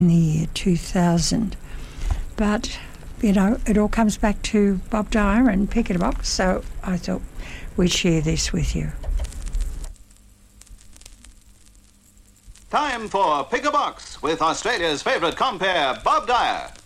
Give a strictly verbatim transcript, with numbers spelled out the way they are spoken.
in the year two thousand. But, you know, it all comes back to Bob Dyer and Pick a Box, so I thought we'd share this with you. Time for Pick a Box with Australia's favourite compere, Bob Dyer.